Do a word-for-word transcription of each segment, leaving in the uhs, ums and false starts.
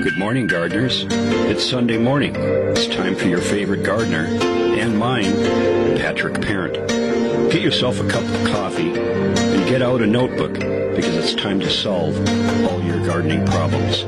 Good morning, gardeners. It's Sunday morning. It's time for your favorite gardener, and mine, Patrick Parent. Get yourself a cup of coffee and get out a notebook, because it's time to solve all your gardening problems.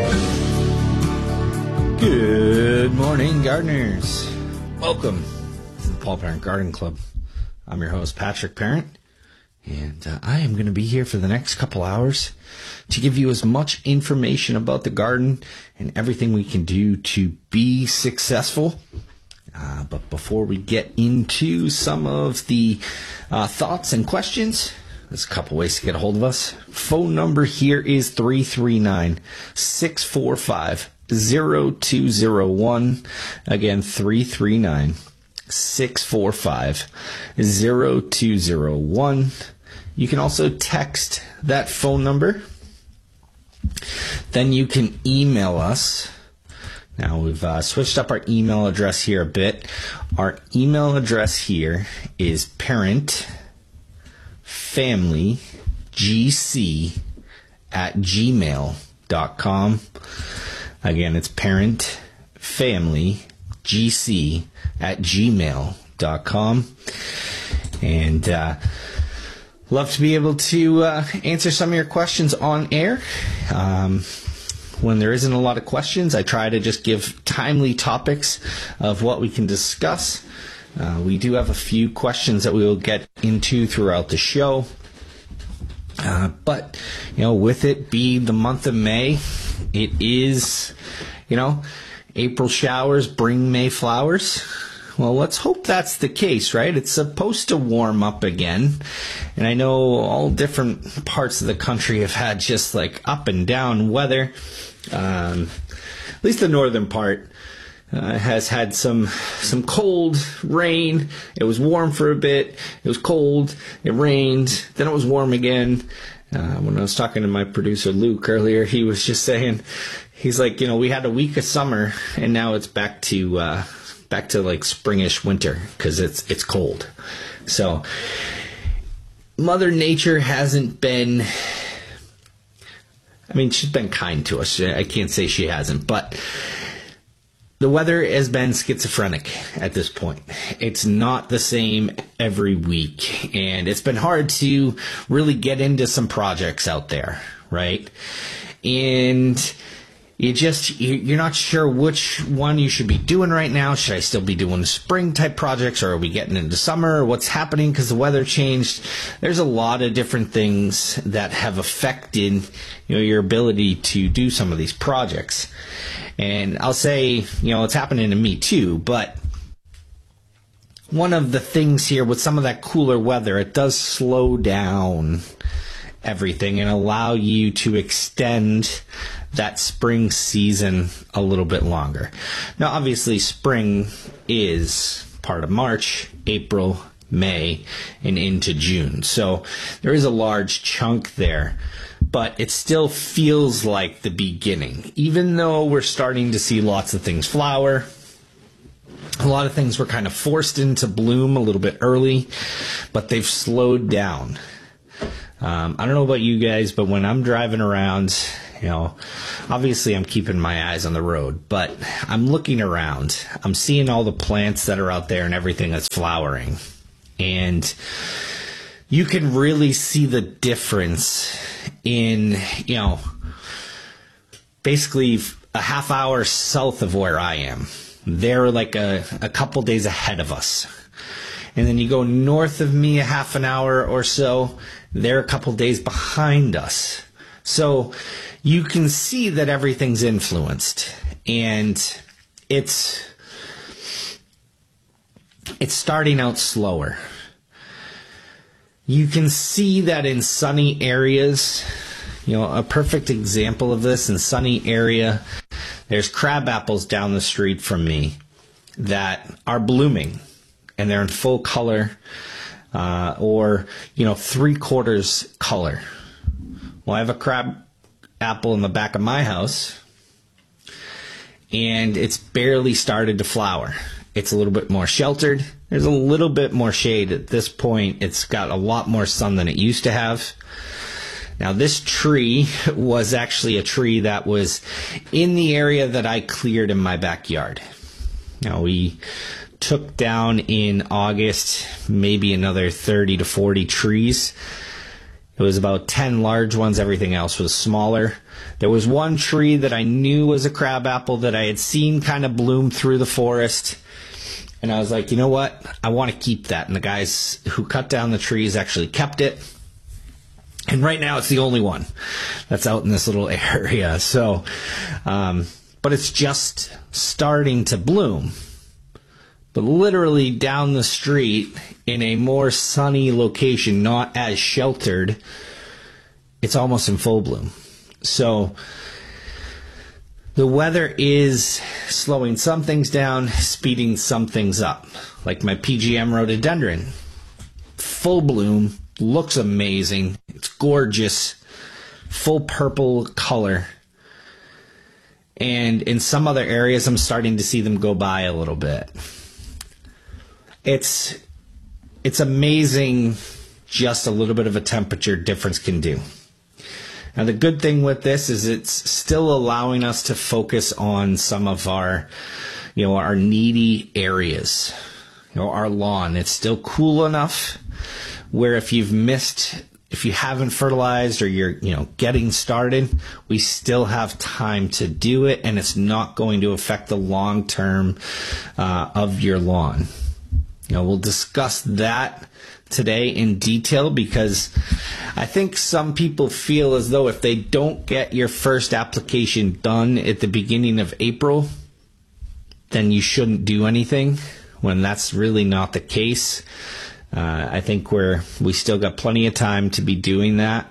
Good morning, gardeners. Welcome to the Paul Parent Garden Club. I'm your host, Patrick Parent, and uh, I am going to be here for the next couple hours to give you as much information about the garden and everything we can do to be successful. Uh, but before we get into some of the uh, thoughts and questions, there's a couple ways to get a hold of us. Phone number here is three three nine, six four five, zero two zero one. Again, three three nine, six four five, zero two zero one. You can also text that phone number. Then you can email us. Now we've uh, switched up our email address here a bit. Our email address here is parentfamilygc at gmail dot com. Again, it's parentfamilygc at gmail dot com. And uh, love to be able to uh, answer some of your questions on air. Um, when there isn't a lot of questions, I try to just give timely topics of what we can discuss. Uh, we do have a few questions that we will get into throughout the show. Uh, but, you know, with it being the month of May, it is, you know, April showers bring May flowers. Well, let's hope that's the case, right? It's supposed to warm up again. And I know all different parts of the country have had just like up and down weather. Um, at least the northern part uh, has had some some cold rain. It was warm for a bit. It was cold. It rained. Then it was warm again. Uh, when I was talking to my producer Luke earlier, he was just saying, he's like, you know, we had a week of summer and now it's back to uh, back to like springish winter because it's it's cold. So Mother Nature hasn't been, I mean, she's been kind to us. I can't say she hasn't, but the weather has been schizophrenic at this point. It's not the same every week, and it's been hard to really get into some projects out there, right? And you just, you're not sure which one you should be doing right now. Should I still be doing spring type projects, or are we getting into summer, or what's happening because the weather changed? There's a lot of different things that have affected, you know, your ability to do some of these projects. And I'll say, you know, it's happening to me too, but one of the things here with some of that cooler weather, it does slow down everything and allow you to extend that spring season a little bit longer. Now, obviously, spring is part of March, April, May, and into June. So there is a large chunk there, but it still feels like the beginning. Even though we're starting to see lots of things flower, a lot of things were kind of forced into bloom a little bit early, but they've slowed down. Um, I don't know about you guys, but when I'm driving around, you know, obviously I'm keeping my eyes on the road, but I'm looking around. I'm seeing all the plants that are out there and everything that's flowering. And you can really see the difference in, you know, basically a half hour south of where I am. They're like a, a couple days ahead of us. And then you go north of me a half an hour or so, they're a couple days behind us. So you can see that everything's influenced, and it's it's starting out slower. You can see that in sunny areas. You know, a perfect example of this in sunny area, there's crab apples down the street from me that are blooming, and they're in full color, uh, or, you know, three quarters color. Well, I have a crab apple in the back of my house, and it's barely started to flower. It's a little bit more sheltered. There's a little bit more shade at this point. It's got a lot more sun than it used to have. Now, this tree was actually a tree that was in the area that I cleared in my backyard. Now, we took down in August maybe another thirty to forty trees. It was about ten large ones. Everything else was smaller. There was one tree that I knew was a crabapple that I had seen kind of bloom through the forest. And I was like, you know what? I want to keep that. And the guys who cut down the trees actually kept it. And right now it's the only one that's out in this little area. So, um, but it's just starting to bloom. But literally down the street in a more sunny location, not as sheltered, it's almost in full bloom. So the weather is slowing some things down, speeding some things up. Like my P G M rhododendron, full bloom, looks amazing. It's gorgeous, full purple color. And in some other areas, I'm starting to see them go by a little bit. It's it's amazing just a little bit of a temperature difference can do. Now, the good thing with this is it's still allowing us to focus on some of our, you know, our needy areas. You know, our lawn. It's still cool enough where if you've missed, if you haven't fertilized or you're, you know, getting started, we still have time to do it, and it's not going to affect the long term uh, of your lawn. You know, we'll discuss that today in detail because I think some people feel as though if they don't get your first application done at the beginning of April, then you shouldn't do anything, when that's really not the case. Uh, I think we're we still got plenty of time to be doing that.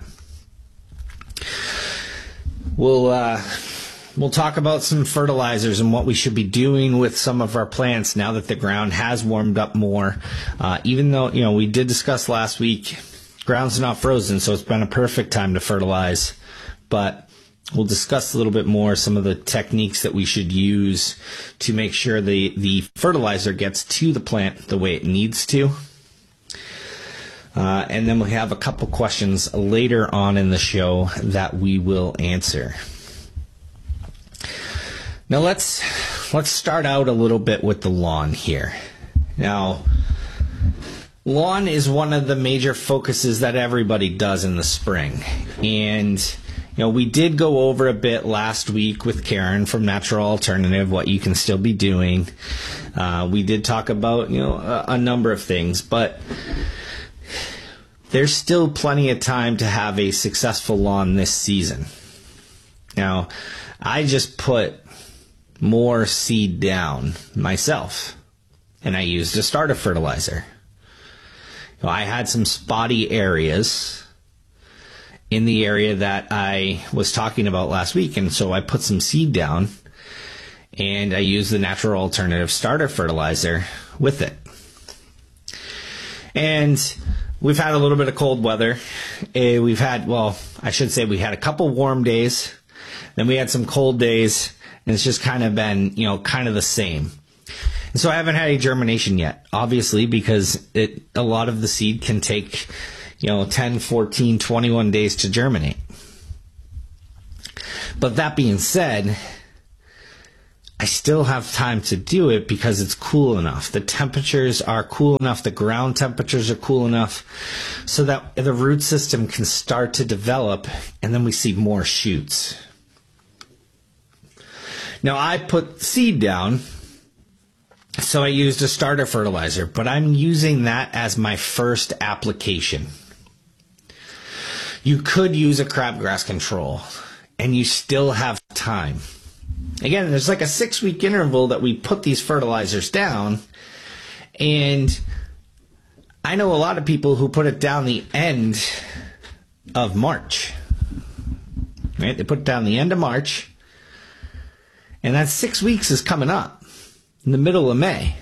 We'll uh, we'll talk about some fertilizers and what we should be doing with some of our plants now that the ground has warmed up more. Uh, even though, you know, we did discuss last week, ground's not frozen, so it's been a perfect time to fertilize. But we'll discuss a little bit more some of the techniques that we should use to make sure the, the fertilizer gets to the plant the way it needs to. Uh, and then we'll have a couple questions later on in the show that we will answer. Now let's let's start out a little bit with the lawn here. Now, lawn is one of the major focuses that everybody does in the spring. And, you know, we did go over a bit last week with Karen from Natural Alternative, what you can still be doing. Uh, we did talk about, you know, a, a number of things, but there's still plenty of time to have a successful lawn this season. Now, I just put more seed down myself, and I used a starter fertilizer. You know, I had some spotty areas in the area that I was talking about last week, and so I put some seed down, and I used the Natural Alternative starter fertilizer with it. And we've had a little bit of cold weather. Uh, we've had, well, I should say we had a couple warm days. Then we had some cold days, and it's just kind of been, you know, kind of the same. And so I haven't had any germination yet, obviously, because it a lot of the seed can take, you know, ten, fourteen, twenty-one days to germinate. But that being said, I still have time to do it because it's cool enough. The temperatures are cool enough. The ground temperatures are cool enough so that the root system can start to develop, and then we see more shoots. Now, I put seed down, so I used a starter fertilizer, but I'm using that as my first application. You could use a crabgrass control, and you still have time. Again, there's like a six-week interval that we put these fertilizers down, and I know a lot of people who put it down the end of March. Right? They put it down the end of March, and that six weeks is coming up in the middle of May.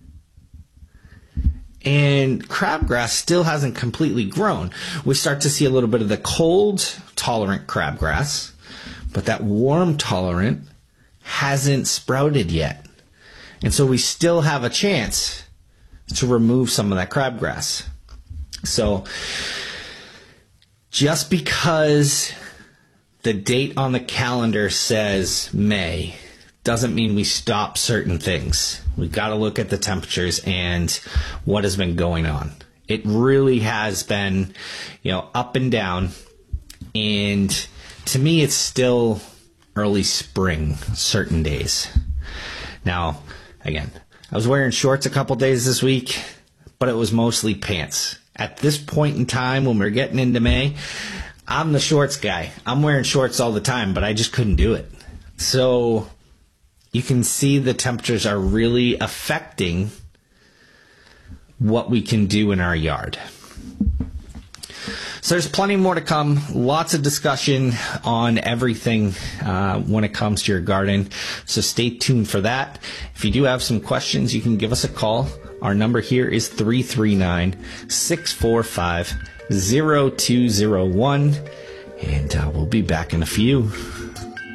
And crabgrass still hasn't completely grown. We start to see a little bit of the cold-tolerant crabgrass, but that warm-tolerant hasn't sprouted yet. And so we still have a chance to remove some of that crabgrass. So just because the date on the calendar says May doesn't mean we stop certain things. We've got to look at the temperatures and what has been going on. It really has been, you know, up and down. And to me, it's still early spring certain days. Now, again, I was wearing shorts a couple days this week, but it was mostly pants. At this point in time, when we're getting into May, I'm the shorts guy. I'm wearing shorts all the time, but I just couldn't do it. So you can see the temperatures are really affecting what we can do in our yard. So there's plenty more to come. Lots of discussion on everything uh, when it comes to your garden. So stay tuned for that. If you do have some questions, you can give us a call. Our number here is three three nine, six four five, zero two zero one. And uh, we'll be back in a few.